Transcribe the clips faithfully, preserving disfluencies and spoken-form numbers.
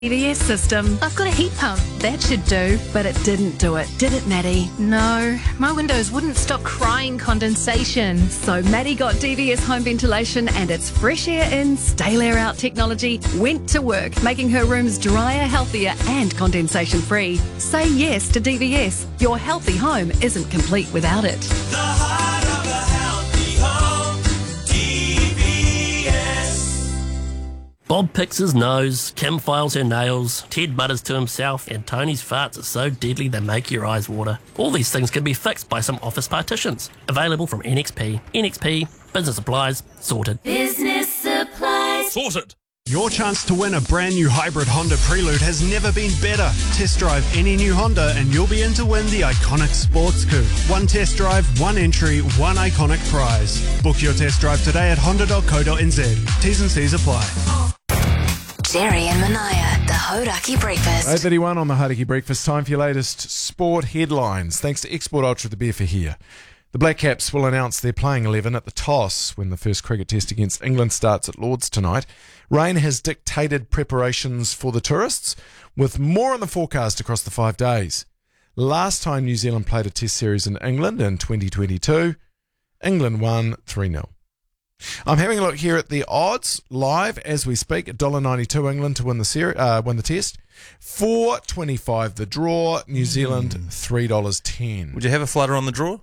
D V S system. I've got a heat pump. That should do. But it didn't do it, did it, Maddie? No, my windows wouldn't stop crying condensation. So Maddie got D V S home ventilation and its fresh air in, stale air out technology went to work, making her rooms drier, healthier and condensation free. Say yes to D V S. Your healthy home isn't complete without it. The heart of a healthy home, D V S. Bob picks his nose, Kim files her nails, Ted mutters to himself, and Tony's farts are so deadly they make your eyes water. All these things can be fixed by some office partitions. Available from N X P. N X P, business supplies, sorted. Business supplies. Sorted! Your chance to win a brand new hybrid Honda Prelude has never been better. Test drive any new Honda and you'll be in to win the iconic Sports Coupe. One test drive, one entry, one iconic prize. Book your test drive today at honda dot co dot n z. T's and C's apply. Jerry and Manaya, the Hodaki Breakfast. eight thirty-one on the Hodaki Breakfast. Time for your latest sport headlines. Thanks to Export Ultra, the beer for here. The Black Caps will announce their playing eleven at the toss when the first cricket test against England starts at Lord's tonight. Rain has dictated preparations for the tourists, with more on the forecast across the five days. Last time New Zealand played a test series in England in twenty twenty-two, England won three nil. I'm having a look here at the odds live as we speak. one dollar ninety-two England to win the seri- uh, win the test. four twenty-five the draw. New Zealand three dollars ten. Would you have a flutter on the draw?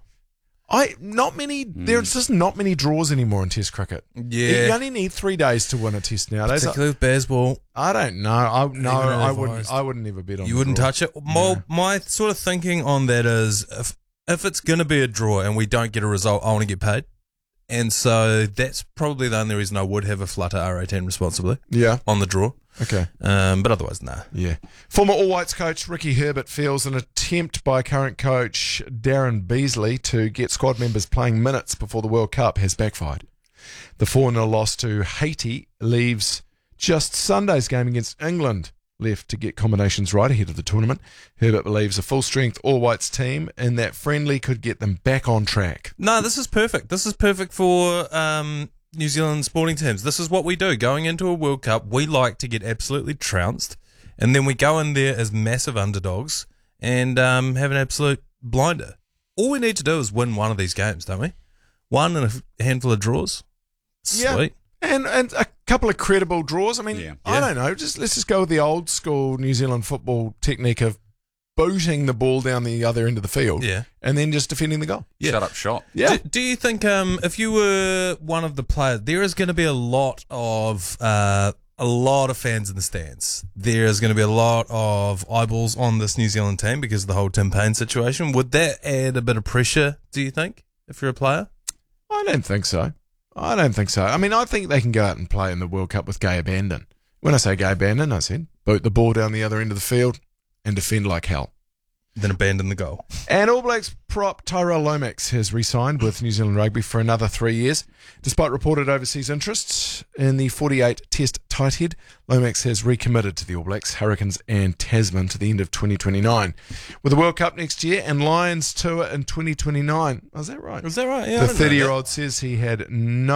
I not many. Mm. There's just not many draws anymore in Test cricket. Yeah, you only need three days to win a Test nowadays. Particularly with baseball. I don't know. I no, I wouldn't. I wouldn't ever bet on. You the wouldn't draw. touch it. My, no. my sort of thinking on that is, if if it's going to be a draw and we don't get a result, I want to get paid. And so that's probably the only reason I would have a flutter R eighteen responsibly. Yeah. On the draw. Okay. Um, but otherwise, nah. Yeah. Former All Whites coach Ricky Herbert feels an attempt by current coach Darren Beasley to get squad members playing minutes before the World Cup has backfired. The four nil loss to Haiti leaves just Sunday's game against England left to get combinations right ahead of the tournament. Herbert believes a full-strength All Whites team in that friendly could get them back on track. No, this is perfect. This is perfect for um, New Zealand sporting teams. This is what we do. Going into a World Cup, we like to get absolutely trounced, and then we go in there as massive underdogs and um, have an absolute blinder. All we need to do is win one of these games, don't we? One and a handful of draws. Sweet. Yeah. And and a couple of credible draws. I mean, Yeah. I Yeah. don't know. Just let's just go with the old school New Zealand football technique of booting the ball down the other end of the field, Yeah. and then just defending the goal. Yeah. Shut up shop. Yeah. Do, do you think um, if you were one of the players, there is going to be a lot of uh, a lot of fans in the stands. There is going to be a lot of eyeballs on this New Zealand team because of the whole Tim Payne situation. Would that add a bit of pressure, do you think, if you're a player? I don't think so. I don't think so. I mean, I think they can go out and play in the World Cup with gay abandon. When I say gay abandon, I said boot the ball down the other end of the field and defend like hell. Then abandon the goal. And All Blacks prop Tyrell Lomax has re-signed with New Zealand Rugby for another three years. Despite reported overseas interests in the forty-eight Test tight head, Lomax has recommitted to the All Blacks, Hurricanes and Tasman to the end of twenty twenty-nine. With the World Cup next year and Lions tour in twenty twenty-nine. Oh, is that right? Is that right? Yeah. The thirty-year-old says he had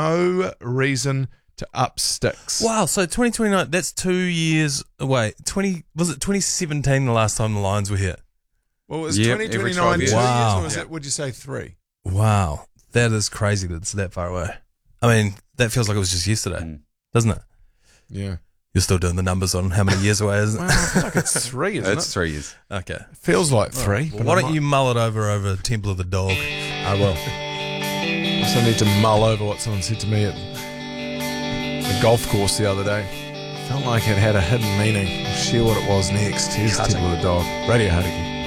no reason to up sticks. Wow, so twenty twenty-nine, that's two years away. twenty Was it twenty seventeen the last time the Lions were here? Well, it was Yep, twenty every twenty-nine twelve two years. years, Wow. or was Yeah. it, would you say three? Wow, that is crazy that it's that far away. I mean, that feels like it was just yesterday, Mm. doesn't it? Yeah. You're still doing the numbers on how many years away, isn't Well, it? I feel like it's three, isn't It's it? three years. Okay. Feels like three. Well, but why I'm don't not- you mull it over over Temple of the Dog? I will. I also need to mull over what someone said to me at the golf course the other day. Felt like it had a hidden meaning. I'll share what it was next. Here's Cutting. Temple of the Dog. Radio Hodaki.